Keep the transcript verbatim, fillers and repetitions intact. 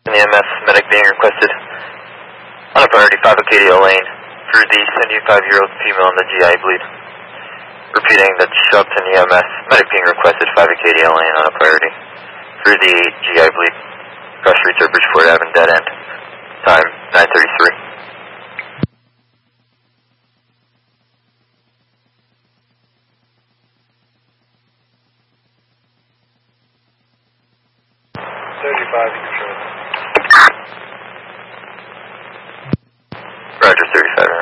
An E M S medic being requested on a priority five Acadia Lane for the seventy-five-year-old female in the G I bleed. Repeating that Shelton E M S medic being requested five Acadia Lane on a priority for the G I bleed. Cross streets are Bridgeport Avenue dead end. Time nine thirty-three. thirty-five, you control. Roger, thirty-five.